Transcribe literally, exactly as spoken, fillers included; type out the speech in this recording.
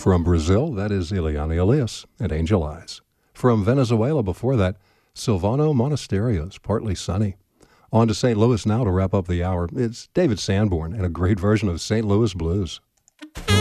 From Brazil, that is Ileana Elias and Angel Eyes. From Venezuela before that, Silvano Monasterios, Partly Sunny. On to Saint Louis now to wrap up the hour. It's David Sanborn and a great version of Saint Louis Blues.